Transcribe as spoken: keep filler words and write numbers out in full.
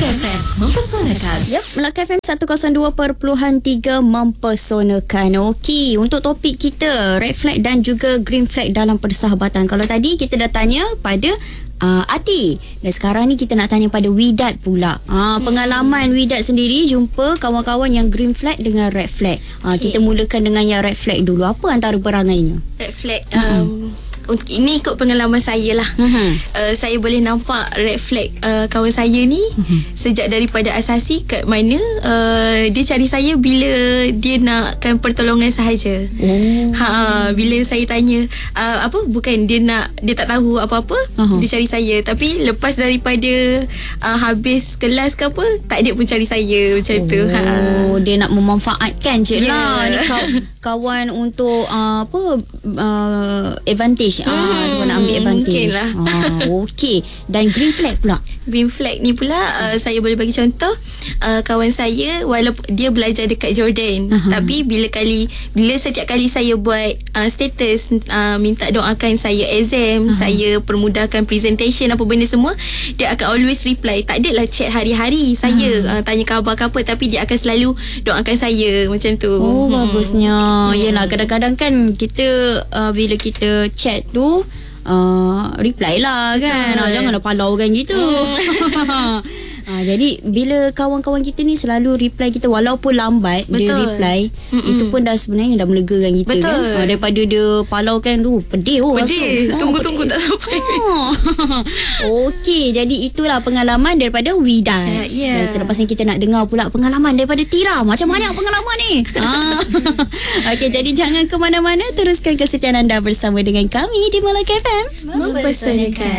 Melaka F M mempesonakan. Yep, Melaka F M seratus dua perpuluhan tiga mempesonakan. Okey, untuk topik kita red flag dan juga green flag dalam persahabatan. Kalau tadi kita dah tanya pada Uh, Ati, dan sekarang ni kita nak tanya pada Widat pula. uh, Pengalaman hmm. Widat sendiri jumpa kawan-kawan yang green flag dengan red flag. uh, okay. Kita mulakan dengan yang red flag dulu. Apa antara perangainya? Red flag um, uh-huh. Ini ikut pengalaman saya lah. uh-huh. uh, Saya boleh nampak red flag uh, kawan saya ni uh-huh. sejak daripada asasi kat mana uh, dia cari saya bila dia nakkan pertolongan sahaja. oh. ha, Bila saya tanya uh, apa, bukan dia nak, dia tak tahu apa-apa, uh-huh. dia cari saya. Tapi lepas daripada uh, habis kelas ke apa, tak ada pun cari saya macam oh, tu. ha. Dia nak memanfaatkan je yeah. lah ni kawan untuk uh, apa uh, advantage. hmm, uh, sebab nak ambil advantage lah. uh, Okey. Dan green flag pula. Green flag ni pula uh, saya boleh bagi contoh. uh, Kawan saya walaupun dia belajar dekat Jordan, uh-huh. tapi bila kali bila setiap kali saya buat uh, status uh, minta doakan saya exam, uh-huh. saya permudahkan presentation apa benda semua, dia akan always reply. Tak adalah chat hari-hari saya uh-huh. uh, tanya khabar ke apa, tapi dia akan selalu doakan saya macam tu. Oh, hmm. bagusnya. hmm. Yelah, kadang-kadang kan kita uh, bila kita chat tu Uh, reply lah kan. uh, Janganlah palau kan gitu. uh, Jadi bila kawan-kawan kita ni selalu reply kita walaupun lambat, betul. Dia reply, Mm-mm. itu pun dah sebenarnya dah melegakan kita. Betul. Kan uh, daripada dia palau kan tu pedih. Oh, pedih. Tunggu-tunggu oh, tak sampai. oh. Okey, jadi itulah pengalaman daripada Widat. uh, yeah. Dan selepas ni kita nak dengar pula pengalaman daripada Tira. Macam mana pengalaman ni? uh. Okey, jadi jangan ke mana-mana, teruskan kesetiaan anda bersama dengan kami di Melaka F M mempesonakan.